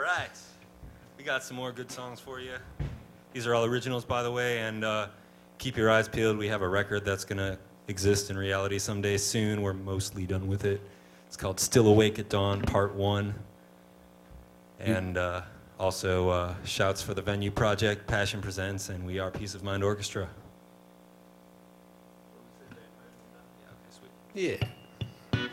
right. We got some more good songs for you. These are all originals, by the way, and keep your eyes peeled. We have a record that's going to exist in reality someday soon. We're mostly done with it. It's called Still Awake at Dawn, Part 1. And also shouts for the Venue Project, Passion Presents, and We Are Peace of Mind Orchestra. Yeah.